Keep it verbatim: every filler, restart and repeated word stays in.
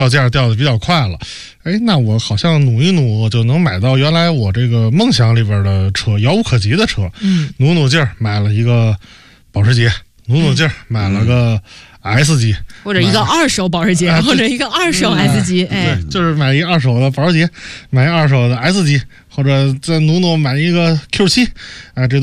掉价掉的比较快了，哎，那我好像努一努就能买到原来我这个梦想里边的车，遥不可及的车。 嗯， 努努劲儿买了一个保时捷，努努劲儿买了个 S 级， 或者一个二手保时捷，或者一个二手 S 级，哎， 对，就是买一个二手的保时捷，买一个二手的 S 级，或者再努努买一个 Q 七，啊，这。